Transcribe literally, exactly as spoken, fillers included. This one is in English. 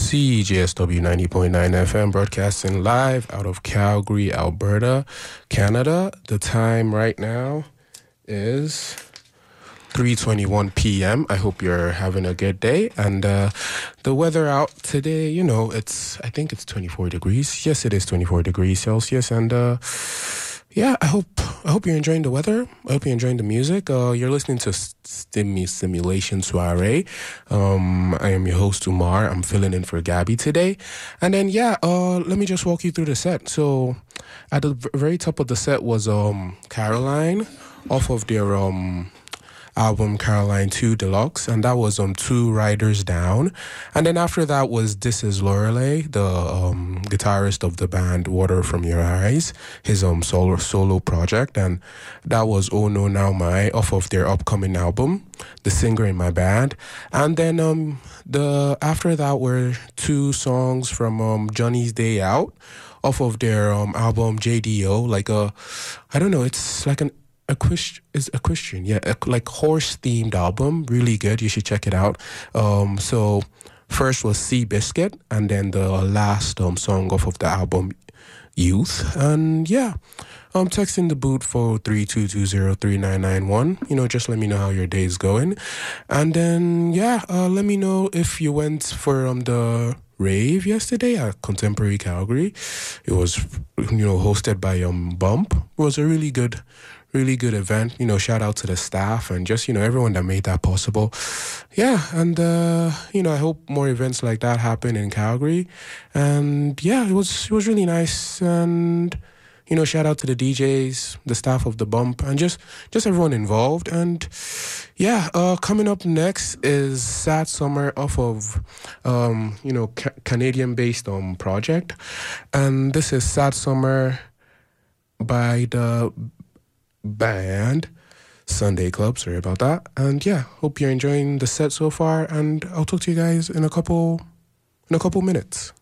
C J S W ninety point nine F M, broadcasting live out of Calgary, Alberta, Canada. The time right now is three twenty-one p.m. I hope you're having a good day. And uh, the weather out today, you know, it's, I think it's twenty-four degrees. Yes, it is twenty-four degrees Celsius. And uh, yeah, I hope I hope you're enjoying the weather. I hope you're enjoying the music. Uh, you're listening to Stimmy Simulation Soiree. Um, I am your host, Umar. I'm filling in for Gabby today. And then, yeah, uh, let me just walk you through the set. So at the v- very top of the set was um, Caroline off of their um, album Caroline two Deluxe. And that was um, Two Riders Down. And then after that was This Is Lorelei, the um, guitarist of the band Water From Your Eyes, his um solo solo project. And that was Oh No Now My off of their upcoming album, The Singer in My Band. And then um the after that were two songs from um Johnny's Day Out off of their um album J D O, like a, I don't know, it's like an a Christ is a Christian, yeah, a, like horse themed album, really good. You should check it out. Um, so first was Sea Biscuit, and then the last um song off of the album Youth, and yeah, um, texting the boot for three two two zero three nine nine one. You know, just let me know how your day is going, and then yeah, uh, let me know if you went for um the rave yesterday at Contemporary Calgary. It was, you know, hosted by um Bump. It was a really good. Really good event, you know, shout out to the staff and just, you know, everyone that made that possible. Yeah, and, uh, you know, I hope more events like that happen in Calgary. And, yeah, it was it was really nice. And, you know, shout out to the D Js, the staff of the Bump, and just, just everyone involved. And, yeah, uh, coming up next is Sad Summer off of, um, you know, ca- Canadian-based um, project. And this is Sad Summer by the band Sunday Club. Sorry about that. And yeah, hope you're enjoying the set so far, and I'll talk to you guys in a couple in a couple minutes.